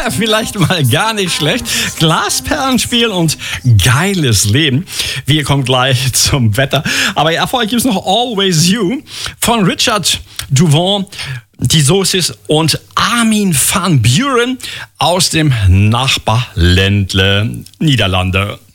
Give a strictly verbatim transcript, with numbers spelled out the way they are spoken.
wäre vielleicht mal gar nicht schlecht. Glasperlenspiel und geiles Leben. Wir kommen gleich zum Wetter. Aber ja, vorher gibt es noch Always You von Richard Duvant, die Sources und Armin van Buuren aus dem Nachbarländle Niederlande.